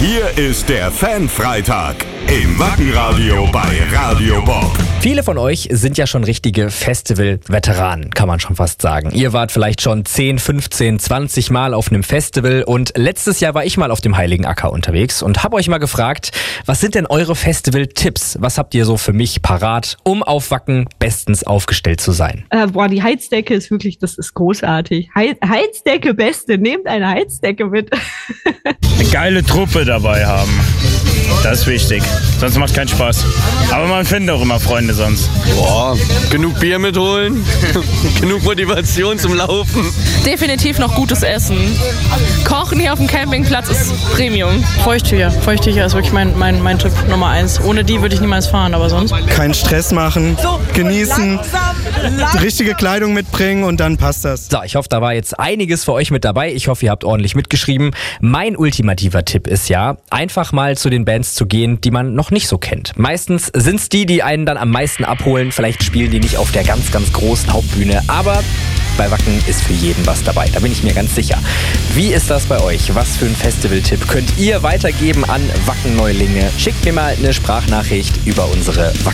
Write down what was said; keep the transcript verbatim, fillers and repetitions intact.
Hier ist der Fan-Freitag im Wackenradio bei Radio Bob. Viele von euch sind ja schon richtige Festival-Veteranen, kann man schon fast sagen. Ihr wart vielleicht schon zehn, fünfzehn, zwanzig Mal auf einem Festival und letztes Jahr war ich mal auf dem Heiligen Acker unterwegs und habe euch mal gefragt, was sind denn eure Festival-Tipps? Was habt ihr so für mich parat, um auf Wacken bestens aufgestellt zu sein? Äh, boah, die Heizdecke ist wirklich, das ist großartig. Heiz- Heizdecke Beste, nehmt eine Heizdecke mit. Eine geile Truppe dabei haben. Das ist wichtig. Sonst macht keinen Spaß. Aber man findet auch immer Freunde sonst. Boah, genug Bier mitholen, genug Motivation zum Laufen. Definitiv noch gutes Essen. Kochen hier auf dem Campingplatz ist Premium. Feuchttücher. Feuchttücher ist wirklich mein, mein, mein Tipp Nummer eins. Ohne die würde ich niemals fahren, aber sonst. Keinen Stress machen, genießen, die richtige Kleidung mitbringen und dann passt das. So, ich hoffe, da war jetzt einiges für euch mit dabei. Ich hoffe, ihr habt ordentlich mitgeschrieben. Mein ultimativer Tipp ist ja, einfach mal zu den Bands zu gehen, die man noch nicht so kennt. Meistens sind es die, die einen dann am meisten abholen. Vielleicht spielen die nicht auf der ganz, ganz großen Hauptbühne, aber bei Wacken ist für jeden was dabei. Da bin ich mir ganz sicher. Wie ist das bei euch? Was für ein Festivaltipp könnt ihr weitergeben an Wacken-Neulinge? Schickt mir mal eine Sprachnachricht über unsere Wacken